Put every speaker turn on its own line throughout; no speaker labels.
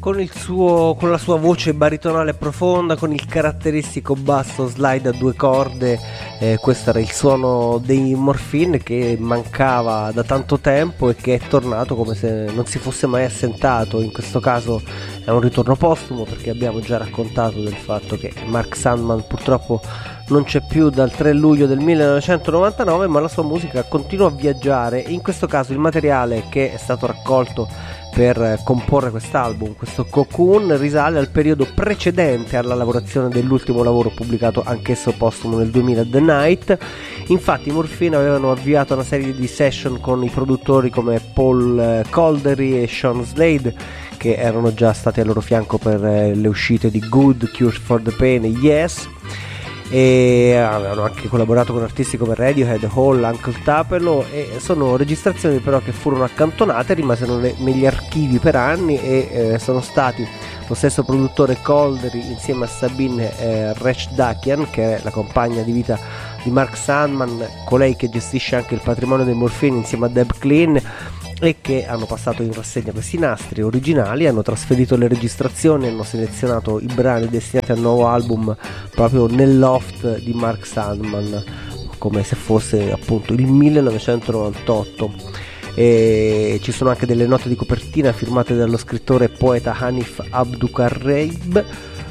con la sua voce baritonale profonda, con il caratteristico basso slide a 2 corde. Questo era il suono dei Morphine, che mancava da tanto tempo e che è tornato come se non si fosse mai assentato. In questo caso è un ritorno postumo, perché abbiamo già raccontato del fatto che Mark Sandman purtroppo non c'è più dal 3 luglio del 1999, ma la sua musica continua a viaggiare, e in questo caso il materiale che è stato raccolto per comporre quest'album, questo Cocoon, risale al periodo precedente alla lavorazione dell'ultimo lavoro pubblicato anch'esso postumo nel 2000, The Night. Infatti i Morphine avevano avviato una serie di session con i produttori come Paul Caldery e Sean Slade, che erano già stati al loro fianco per le uscite di Good, Cure for the Pain e Yes, e avevano anche collaborato con artisti come Radiohead, Hall, Uncle Tupelo, e sono registrazioni però che furono accantonate, rimasero negli archivi per anni, e sono stati lo stesso produttore Caldery insieme a Sabine Rechdakian, che è la compagna di vita di Mark Sandman, colei che gestisce anche il patrimonio dei Morphine insieme a Deb Clean, e che hanno passato in rassegna questi nastri originali, hanno trasferito le registrazioni, hanno selezionato i brani destinati al nuovo album proprio nel loft di Mark Sandman, come se fosse appunto il 1998. E ci sono anche delle note di copertina firmate dallo scrittore e poeta Hanif Abdulkareib,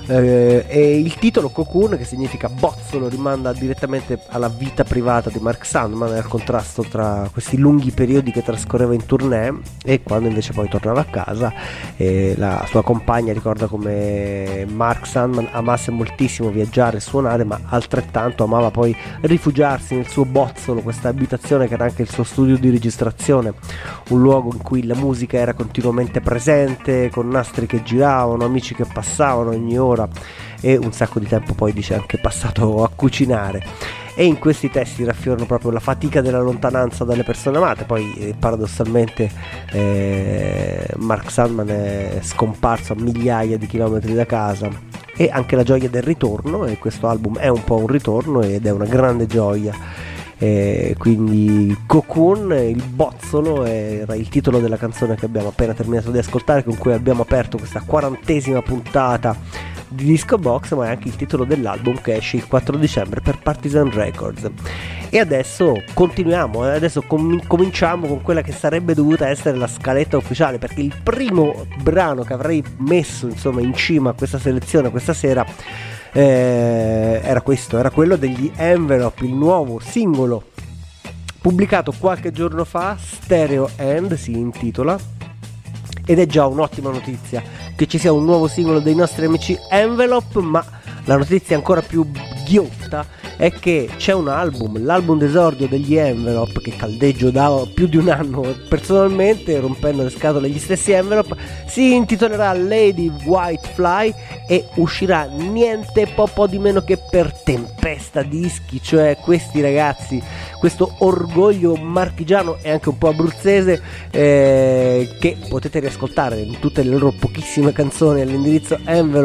e il titolo Cocoon, che significa bozzolo, rimanda direttamente alla vita privata di Mark Sandman e al contrasto tra questi lunghi periodi che trascorreva in tournée e quando invece poi tornava a casa. La sua compagna ricorda come Mark Sandman amasse moltissimo viaggiare e suonare, ma altrettanto amava poi rifugiarsi nel suo bozzolo, questa abitazione che era anche il suo studio di registrazione, un luogo in cui la musica era continuamente presente, con nastri che giravano, amici che passavano ogni ora, e un sacco di tempo poi dice anche passato a cucinare. E in questi testi raffiorano proprio la fatica della lontananza dalle persone amate. Poi paradossalmente Mark Sandman è scomparso a migliaia di chilometri da casa, e anche la gioia del ritorno, e questo album è un po' un ritorno ed è una grande gioia. Quindi Cocoon, il bozzolo, era il titolo della canzone che abbiamo appena terminato di ascoltare, con cui abbiamo aperto questa 40ª puntata di Disco Box, ma è anche il titolo dell'album che esce il 4 dicembre per Partisan Records. E adesso continuiamo, adesso cominciamo con quella che sarebbe dovuta essere la scaletta ufficiale, perché il primo brano che avrei messo insomma in cima a questa selezione questa sera era quello degli Envelope, il nuovo singolo pubblicato qualche giorno fa, Stereo End si intitola, ed è già un'ottima notizia che ci sia un nuovo singolo dei nostri amici Envelope, ma la notizia ancora più ghiotta è che c'è un album, l'album d'esordio degli Envelope, che caldeggio da più di un anno personalmente, rompendo le scatole agli stessi Envelope. Si intitolerà Lady White Fly e uscirà niente po' di meno che per Tempesta Dischi, cioè questi ragazzi, questo orgoglio marchigiano e anche un po' abruzzese, che potete riascoltare in tutte le loro pochissime canzoni all'indirizzo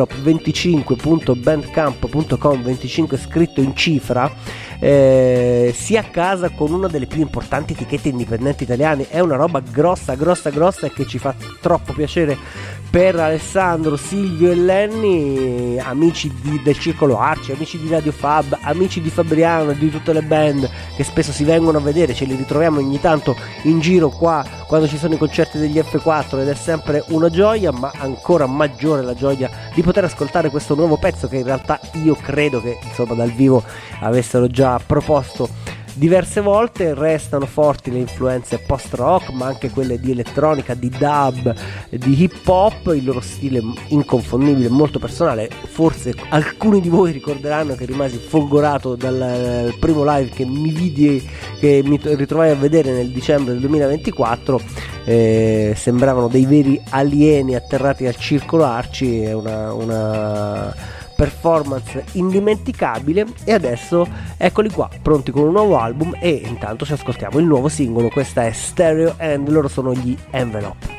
envelope25.bandcamp.com, 25 scritto in cifra. Si a casa con una delle più importanti etichette indipendenti italiane. È una roba grossa e che ci fa troppo piacere per Alessandro, Silvio e Lenny, amici del Circolo Arci, amici di Radio Fab, amici di Fabriano e di tutte le band che spesso si vengono a vedere. Ce li ritroviamo ogni tanto in giro qua quando ci sono i concerti degli F4, ed è sempre una gioia, ma ancora maggiore la gioia di poter ascoltare questo nuovo pezzo, che in realtà io credo che insomma dal vivo avessero già proposto diverse volte. Restano forti le influenze post-rock, ma anche quelle di elettronica, di dub, di hip hop, il loro stile inconfondibile, molto personale. Forse alcuni di voi ricorderanno che rimasi folgorato dal primo live che mi ritrovai a vedere nel dicembre del 2024. Sembravano dei veri alieni atterrati al Circolo Arci, è una performance indimenticabile. E adesso eccoli qua, pronti con un nuovo album, e intanto ci ascoltiamo il nuovo singolo. Questa è Stereo End, loro sono gli Envelope.